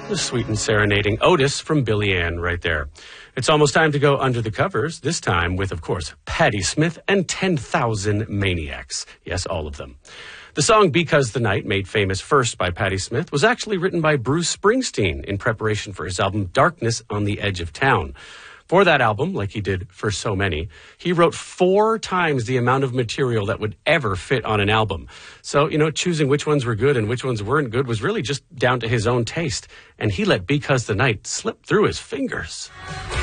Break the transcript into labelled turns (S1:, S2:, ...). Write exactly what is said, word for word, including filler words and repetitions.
S1: The sweet and serenading Otis from Billy Ann right there. It's almost time to go under the covers, this time with, of course, Patti Smith and ten thousand Maniacs. Yes, all of them. The song Because the Night, made famous first by Patti Smith, was actually written by Bruce Springsteen in preparation for his album Darkness on the Edge of Town. For that album, like he did for so many, he wrote four times the amount of material that would ever fit on an album. So, you know, choosing which ones were good and which ones weren't good was really just down to his own taste. And he let Because the Night slip through his fingers.